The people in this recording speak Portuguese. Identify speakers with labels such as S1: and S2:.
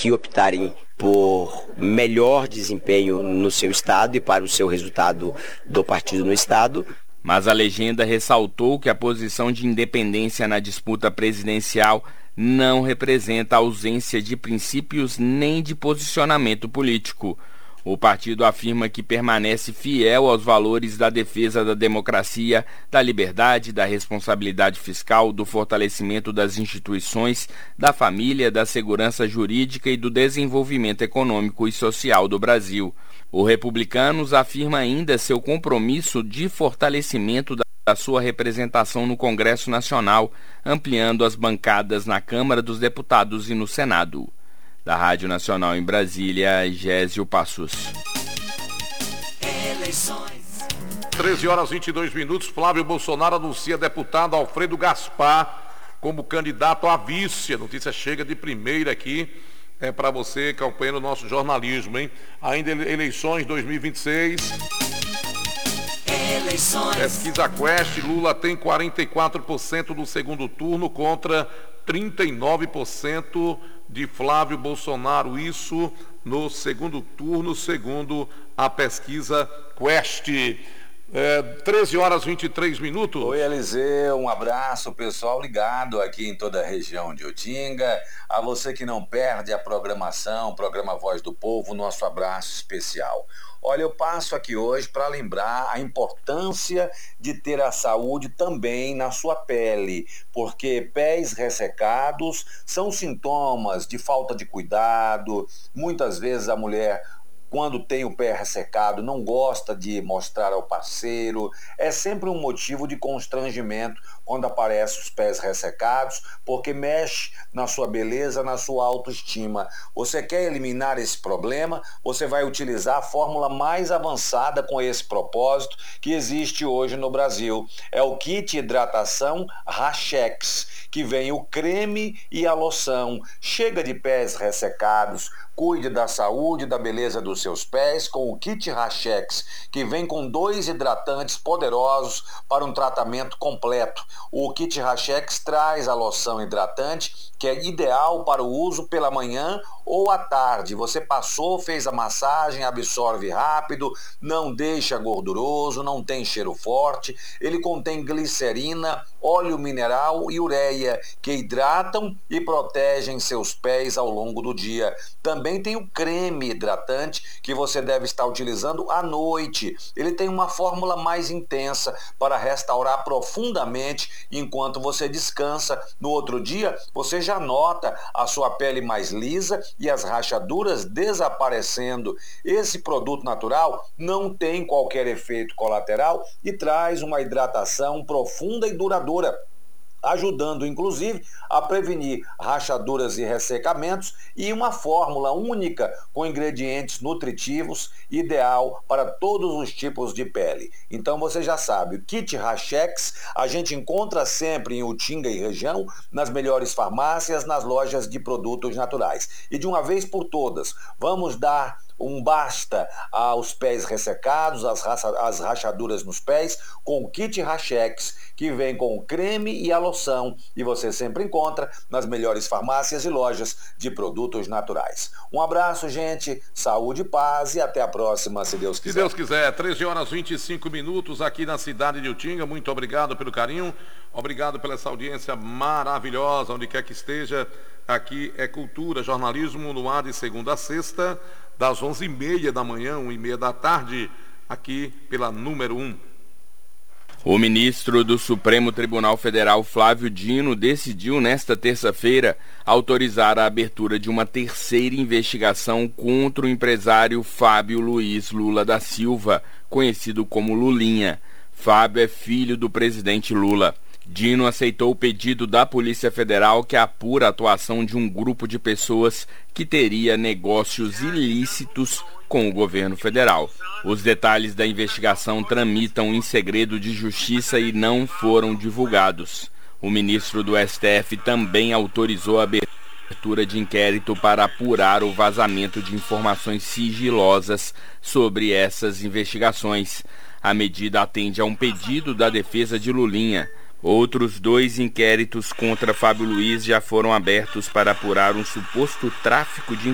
S1: que optarem por melhor desempenho no seu estado e para o seu resultado do partido no estado.
S2: Mas a legenda ressaltou que a posição de independência na disputa presidencial não representa ausência de princípios nem de posicionamento político. O partido afirma que permanece fiel aos valores da defesa da democracia, da liberdade, da responsabilidade fiscal, do fortalecimento das instituições, da família, da segurança jurídica e do desenvolvimento econômico e social do Brasil. O Republicanos afirma ainda seu compromisso de fortalecimento da sua representação no Congresso Nacional, ampliando as bancadas na Câmara dos Deputados e no Senado. Da Rádio Nacional em Brasília, Gésio Passos.
S3: 13h22, Flávio Bolsonaro anuncia deputado Alfredo Gaspar como candidato a vice. A notícia chega de primeira aqui, para você que acompanha o nosso jornalismo, hein? Ainda eleições 2026. Pesquisa Quest, Lula tem 44% do segundo turno contra 39% de Flávio Bolsonaro, isso no segundo turno, segundo a pesquisa Quest. 13h23.
S4: Oi, Eliseu, um abraço, pessoal ligado aqui em toda a região de Utinga. A você que não perde a programação, programa Voz do Povo, nosso abraço especial. Olha, eu passo aqui hoje para lembrar a importância de ter a saúde também na sua pele, porque pés ressecados são sintomas de falta de cuidado. Muitas vezes a mulher, quando tem o pé ressecado, não gosta de mostrar ao parceiro. É sempre um motivo de constrangimento quando aparecem os pés ressecados, porque mexe na sua beleza, na sua autoestima. Você quer eliminar esse problema? Você vai utilizar a fórmula mais avançada com esse propósito que existe hoje no Brasil. É o kit hidratação Rachex, que vem o creme e a loção. Chega de pés ressecados. Cuide da saúde e da beleza dos seus pés com o kit Rachex, que vem com 2 hidratantes poderosos para um tratamento completo. O kit Rachex traz a loção hidratante, que é ideal para o uso pela manhã ou à tarde. Você passou, fez a massagem, absorve rápido, não deixa gorduroso, não tem cheiro forte. Ele contém glicerina, óleo mineral e ureia, que hidratam e protegem seus pés ao longo do dia. Também tem o creme hidratante, que você deve estar utilizando à noite. Ele tem uma fórmula mais intensa para restaurar profundamente enquanto você descansa. No outro dia, você já nota a sua pele mais lisa e as rachaduras desaparecendo. Esse produto natural não tem qualquer efeito colateral e traz uma hidratação profunda e duradoura, ajudando inclusive a prevenir rachaduras e ressecamentos, e uma fórmula única com ingredientes nutritivos, ideal para todos os tipos de pele. Então você já sabe, o kit Rachex a gente encontra sempre em Utinga e região, nas melhores farmácias, nas lojas de produtos naturais. E de uma vez por todas, vamos dar um basta aos pés ressecados, às rachaduras nos pés, com o kit Rachex, que vem com o creme e a loção, e você sempre encontra nas melhores farmácias e lojas de produtos naturais. Um abraço, gente, saúde, paz e até a próxima, se Deus quiser.
S3: Se Deus quiser, 13h25 aqui na cidade de Utinga. Muito obrigado pelo carinho, obrigado pela essa audiência maravilhosa, onde quer que esteja. Aqui é Cultura, jornalismo no ar de segunda a sexta, das 11h30 da manhã, 1h30 da tarde, aqui pela número 1.
S2: O ministro do Supremo Tribunal Federal, Flávio Dino, decidiu nesta terça-feira autorizar a abertura de uma terceira investigação contra o empresário Fábio Luiz Lula da Silva, conhecido como Lulinha. Fábio é filho do presidente Lula. Dino aceitou o pedido da Polícia Federal, que apura a atuação de um grupo de pessoas que teria negócios ilícitos com o governo federal. Os detalhes da investigação tramitam em segredo de justiça e não foram divulgados. O ministro do STF também autorizou a abertura de inquérito para apurar o vazamento de informações sigilosas sobre essas investigações. A medida atende a um pedido da defesa de Lulinha. Outros 2 inquéritos contra Fábio Luiz já foram abertos para apurar um suposto tráfico de